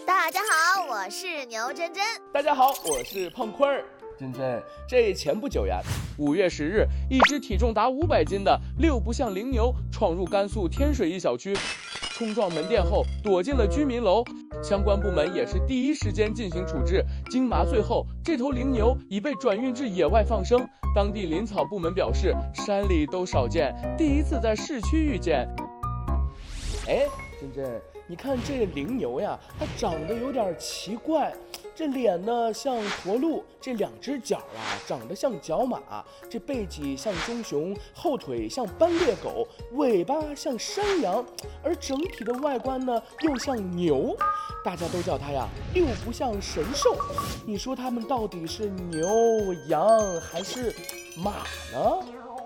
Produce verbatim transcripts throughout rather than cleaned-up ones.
大家好，我是牛真真。 大家好，我是胖坤儿。真真，这前不久呀，五月十日，一只体重达五百斤的六不像羚牛闯入甘肃天水一小区，冲撞门店后躲进了居民楼。相关部门也是第一时间进行处置。经麻醉后，这头羚牛已被转运至野外放生。当地林草部门表示，山里都少见，第一次在市区遇见。哎，真真，你看这羚牛呀，它长得有点奇怪。这脸呢像驼鹿，这两只脚啊长得像角马，这背脊像棕熊，后腿像斑鬣狗，尾巴像山羊，而整体的外观呢又像牛，大家都叫它呀六不像神兽。你说它们到底是牛、羊还是马呢？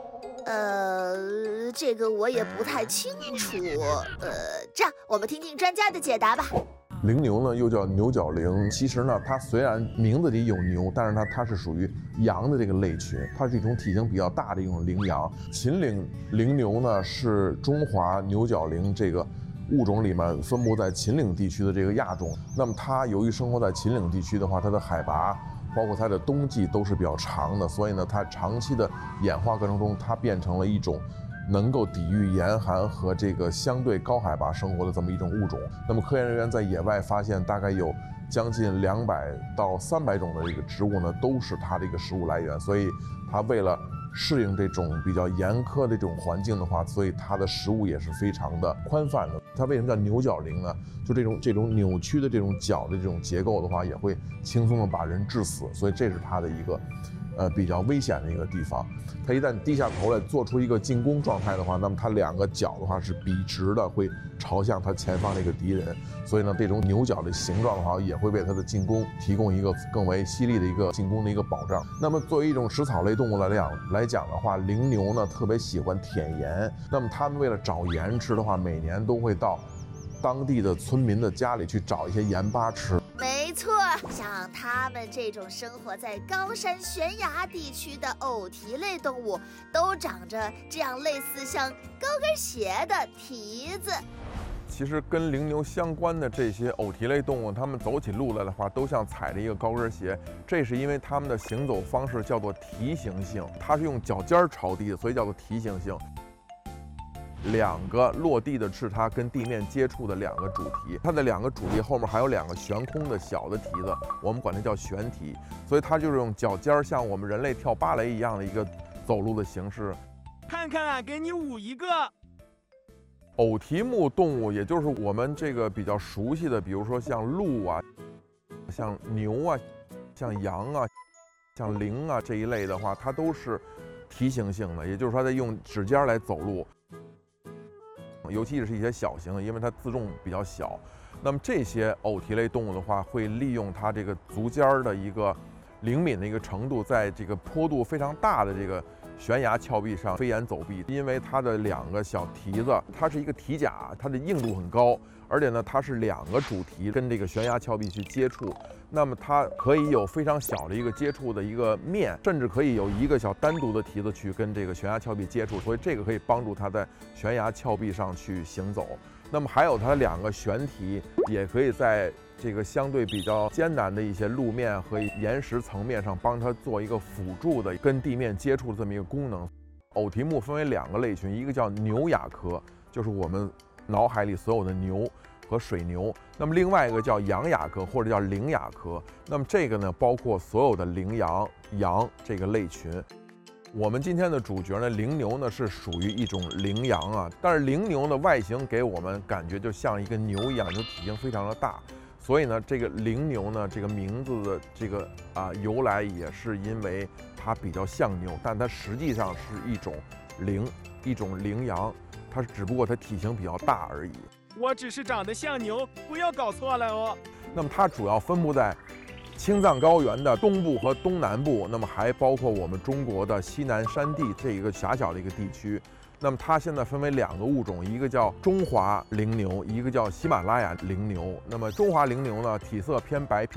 呃，这个我也不太清楚。呃，这样我们听听专家的解答吧。 羚牛呢，又叫牛角羚。其实呢，它虽然名字里有牛，但是它它是属于羊的这个类群，它是一种体型比较大的一种羚羊。秦岭羚牛呢，是中华牛角羚这个物种里面分布在秦岭地区的这个亚种。那么它由于生活在秦岭地区的话，它的海拔包括它的冬季都是比较长的，所以呢，它长期的演化过程中，它变成了一种能够抵御严寒和这个相对高海拔生活的这么一种物种。那么科研人员在野外发现，大概有将近两百到三百种的这个植物呢，都是它的一个食物来源。所以它为了适应这种比较严苛的这种环境的话，所以它的食物也是非常的宽泛的。它为什么叫牛角羚呢？就这种这种扭曲的这种角的这种结构的话，也会轻松的把人致死。所以这是它的一个呃比较危险的一个地方。它一旦低下头来做出一个进攻状态的话，那么它两个角的话是笔直的，会朝向它前方的一个敌人。所以呢，这种牛角的形状的话，也会为它的进攻提供一个更为犀利的一个进攻的一个保障。那么作为一种食草类动物来讲来讲的话，羚牛呢特别喜欢舔盐。那么它们为了找盐吃的话，每年都会到当地的村民的家里去找一些盐巴吃。 没错，像它们这种生活在高山悬崖地区的偶蹄类动物，都长着这样类似像高跟鞋的蹄子。 其实跟羚牛相关的这些偶蹄类动物，它们走起路来的话，都像踩着一个高跟鞋。这是因为它们的行走方式叫做蹄行性，它是用脚尖朝地的，所以叫做蹄行性。两个落地的是它跟地面接触的两个主蹄，它的两个主蹄后面还有两个悬空的小的蹄子，我们管它叫悬蹄。所以它就是用脚尖像我们人类跳芭蕾一样的一个走路的形式。 看看啊，给你舞一个。 偶蹄目动物，也就是我们这个比较熟悉的，比如说像鹿啊、像牛啊、像羊啊、像羚啊这一类的话，它都是蹄行性的，也就是说它在用指尖来走路。尤其是一些小型的，因为它自重比较小。那么这些偶蹄类动物的话，会利用它这个足尖的一个灵敏的一个程度，在这个坡度非常大的这个悬崖峭壁上飞檐走壁。因为它的两个小蹄子，它是一个蹄甲，它的硬度很高，而且呢，它是两个主蹄跟这个悬崖峭壁去接触。那么它可以有非常小的一个接触的一个面，甚至可以有一个小单独的蹄子去跟这个悬崖峭壁接触，所以这个可以帮助它在悬崖峭壁上去行走。那么还有它两个悬蹄，也可以在这个相对比较艰难的一些路面和岩石层面上帮它做一个辅助的跟地面接触的这么一个功能。偶蹄目分为两个类群，一个叫牛亚科，就是我们脑海里所有的牛和水牛。那么另外一个叫羊亚科或者叫羚亚科，那么这个呢包括所有的羚羊、羊这个类群。我们今天的主角呢，羚牛呢是属于一种羚羊啊，但是羚牛的外形给我们感觉就像一个牛一样，就体型非常的大。所以呢，这个羚牛呢，这个名字的这个啊由来也是因为它比较像牛，但它实际上是一种羚，一种羚羊，它只不过它体型比较大而已。 我只是长得像牛，不要搞错了哦。 那么它主要分布在青藏高原的东部和东南部，那么还包括我们中国的西南山地这一个狭小的一个地区。那么它现在分为两个物种，一个叫中华羚牛，一个叫喜马拉雅羚牛。那么中华羚牛呢，体色偏白偏